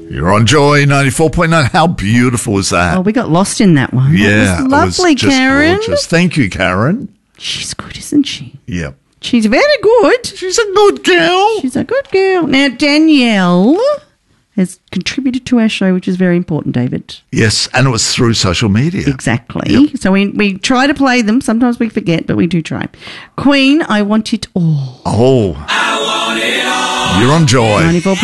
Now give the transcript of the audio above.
You're on Joy 94.9. How beautiful is that? Oh, we got lost in that one. Yeah. It was lovely, it was just Karen. gorgeous. Thank you, Karen. She's good, isn't she? Yep. She's very good. She's a good girl. She's a good girl. Now, Danielle has contributed to our show, which is very important, David. Yes, and it was through social media. Exactly. Yep. So we try to play them. Sometimes we forget, but we do try. Queen, I Want It All. Oh. I want it all. You're on Joy. 94.